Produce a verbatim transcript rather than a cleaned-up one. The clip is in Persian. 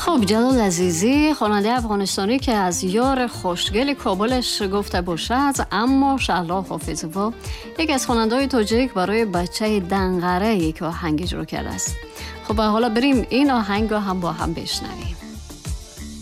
خب جلال عزیزی خواننده افغانستانی که از یار خوشگل کابلش گفته باشد، اما شهلا حافظوا یک از خواننده‌های تاجیک برای بچه دنغره یک آهنگ اجرا کرده است. خب حالا بریم این آهنگ رو هم با هم بشنویم.